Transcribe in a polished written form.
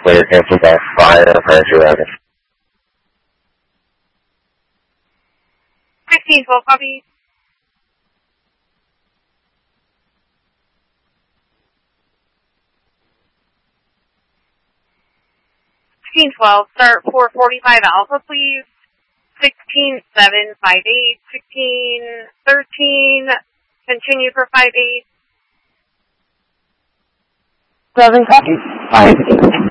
clear, cancel by fire, prior to routing. 1612, copy. 1612, start 445 Alpha, please. 16758, 1613, continue for 58. 7 copy. 58.